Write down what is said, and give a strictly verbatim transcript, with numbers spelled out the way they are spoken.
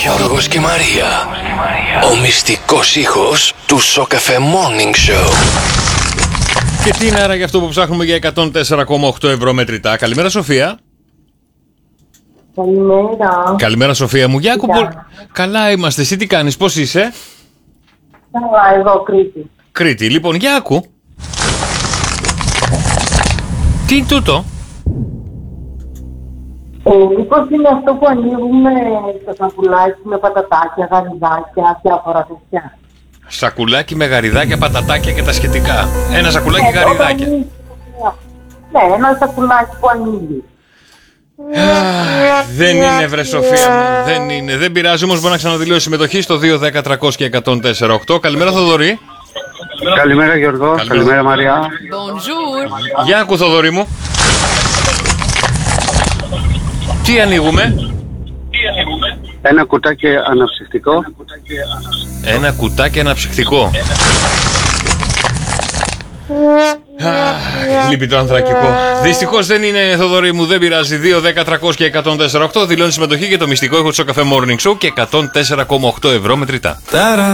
Γιώργος και Μαρία. Ο μυστικός ήχος του Σοκαφέ Morning Show. Και τι είναι άρα για αυτό που ψάχνουμε για εκατόν τέσσερα κόμμα οκτώ ευρώ μετρητά. Καλημέρα, Σοφία. Καλημέρα. Καλημέρα, Σοφία μου. Γιάκου, πο... καλά είμαστε. Εσύ τι κάνεις, πώς είσαι? Καλά, εδώ, Κρήτη. Κρήτη. Λοιπόν, Γιάκου. Τι είναι τούτο? Ε, μήπως είναι αυτό που ανοίγουμε στο σακουλάκι με πατατάκια, γαριδάκια, διάφορα τέτοια. Σακουλάκι με γαριδάκια, πατατάκια και τα σχετικά. Ένα σακουλάκι Ε, γαριδάκια. όταν... Ναι, ένα σακουλάκι που ανοίγει. Αχ, δεν είναι, βρε Σοφία μου, δεν είναι. Δεν πειράζει, όμως μπορεί να ξαναδηλώσει συμμετοχή στο δύο δέκα τριακόσια και εκατόν τέσσερα οκτώ. Καλημέρα, Θοδωρή. Καλημέρα, Γιώργο. Καλημέρα, Καλημέρα Μαρία. Bonjour. Γεια ακού, Θοδωρή μου. Τι ανοίγουμε? Ένα κουτάκι αναψυκτικό. Ένα κουτάκι αναψυκτικό. Αχ, λείπει το ανθρακικό. Δυστυχώς δεν είναι, Θοδωρή μου, δεν πειράζει. δύο δέκα τριακόσια και εκατόν τέσσερα οκτώ δηλώνει συμμετοχή για το μυστικό ήχο του Σοκαφέ Morning Show και εκατόν τέσσερα κόμμα οκτώ ευρώ μετρητά.